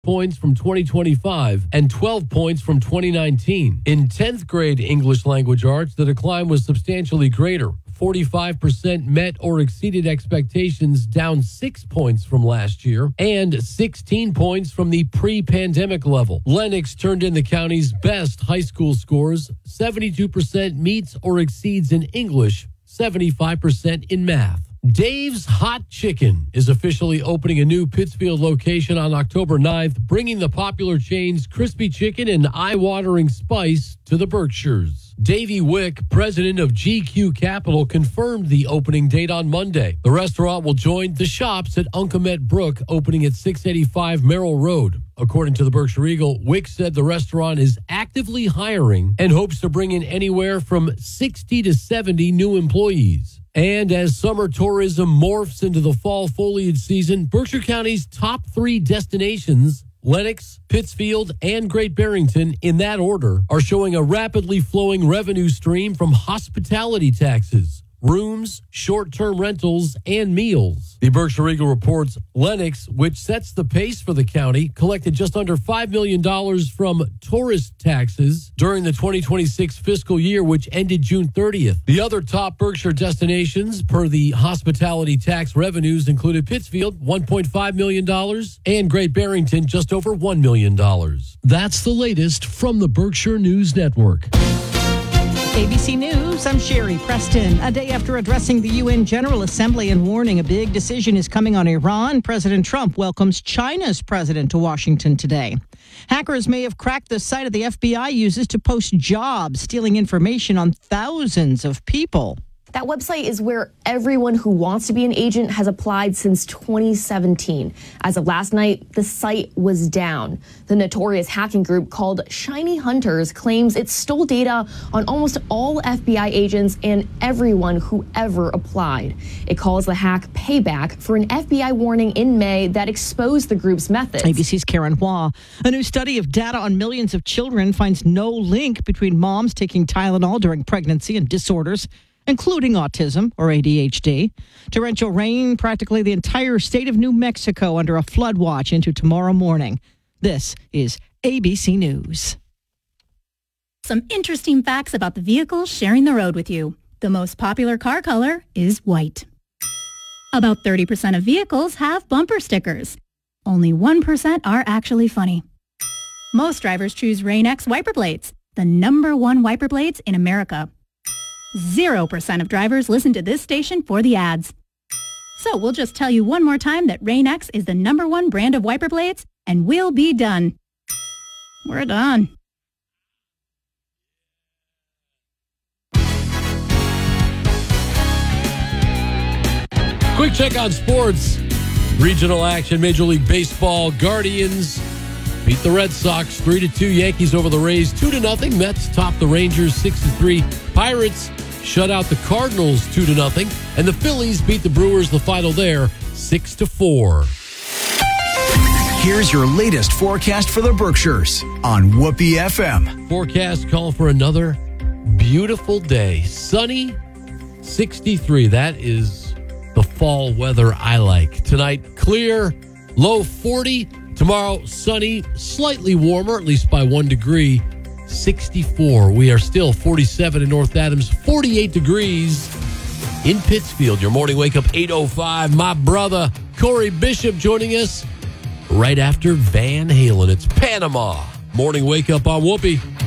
points from 2025 and 12 points from 2019. In 10th grade English language arts, the decline was substantially greater. 45% met or exceeded expectations, down 6 points from last year, and 16 points from the pre-pandemic level. Lenox turned in the county's best high school scores. 72% meets or exceeds in English, 75% in math. Dave's Hot Chicken is officially opening a new Pittsfield location on October 9th, bringing the popular chain's crispy chicken and eye-watering spice to the Berkshires. Davey Wick, president of GQ Capital, confirmed the opening date on Monday. The restaurant will join the Shops at Uncomet Brook, opening at 685 Merrill Road. According to the Berkshire Eagle, Wick said the restaurant is actively hiring and hopes to bring in anywhere from 60 to 70 new employees. And as summer tourism morphs into the fall foliage season, Berkshire County's top 3 destinations, Lenox, Pittsfield, and Great Barrington, in that order, are showing a rapidly flowing revenue stream from hospitality taxes, rooms, short-term rentals, and meals. The Berkshire Eagle reports Lenox, which sets the pace for the county, collected just under $5 million from tourist taxes during the 2026 fiscal year, which ended June 30th. The other top Berkshire destinations per the hospitality tax revenues included Pittsfield, $1.5 million, and Great Barrington, just over $1 million. That's the latest from the Berkshire News Network. ABC News, I'm Sherry Preston. A day after addressing the UN General Assembly and warning a big decision is coming on Iran, President Trump welcomes China's president to Washington today. Hackers may have cracked the site of the FBI uses to post jobs, stealing information on thousands of people. That website is where everyone who wants to be an agent has applied since 2017. As of last night, the site was down. The notorious hacking group called Shiny Hunters claims it stole data on almost all FBI agents and everyone who ever applied. It calls the hack payback for an FBI warning in May that exposed the group's methods. ABC's Karen Hua. A new study of data on millions of children finds no link between moms taking Tylenol during pregnancy and disorders, including autism or ADHD. Torrential rain, practically the entire state of New Mexico under a flood watch into tomorrow morning. This is ABC News. Some interesting facts about the vehicles sharing the road with you. The most popular car color is white. About 30% of vehicles have bumper stickers. Only 1% are actually funny. Most drivers choose Rain-X wiper blades, the #1 wiper blades in America. 0% of drivers listen to this station for the ads. So we'll just tell you one more time that Rain-X is the #1 brand of wiper blades, and we'll be done. We're done. Quick check on sports. Regional action, Major League Baseball. Guardians beat the Red Sox 3-2. Yankees over the Rays 2-0. Mets top the Rangers 6-3. Pirates shut out the Cardinals 2-0. And the Phillies beat the Brewers, the final there, 6-4. Here's your latest forecast for the Berkshires on Whoopee FM. Forecast call for another beautiful day. Sunny, 63. That is the fall weather I like. Tonight, clear, low 40. Tomorrow, sunny, slightly warmer, at least by 1 degree, 64. We are still 47 in North Adams, 48 degrees in Pittsfield. Your morning wake up, 8:05. My brother, Corey Bishop, joining us right after Van Halen. It's Panama. Morning wake up on Whoopee.